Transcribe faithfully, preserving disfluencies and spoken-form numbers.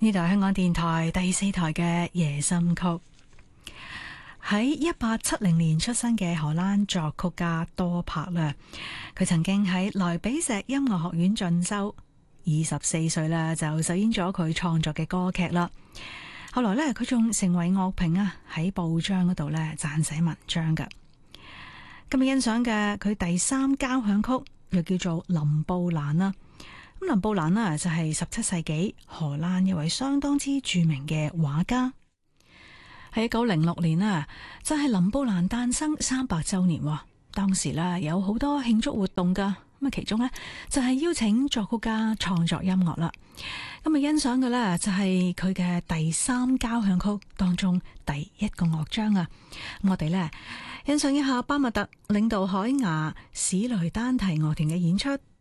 呢度係香港電台第四台嘅夜心曲。喺一八七零年出生嘅荷蘭作曲家多柏啦，佢曾經喺萊比錫音樂學院進修，二十四歲啦就首演咗佢創作嘅歌劇啦。後來呢，佢仲成為樂評啊，喺報章嗰度呢撰寫文章㗎。今日欣賞嘅佢第三交響曲，又叫做林布蘭啦。咁林布蘭呢，就係十七世紀荷蘭一位相當之著名嘅畫家。喺一九零六年啊，就係林布蘭誕生三百周年。當時呢，有好多慶祝活動噶，咁啊其中呢，就係邀請作曲家創作音樂啦。咁啊欣賞嘅呢，就係佢嘅第三交響曲當中第一個樂章啊。我哋呢，欣賞一下巴麥特領導海牙史雷丹提樂團嘅演出。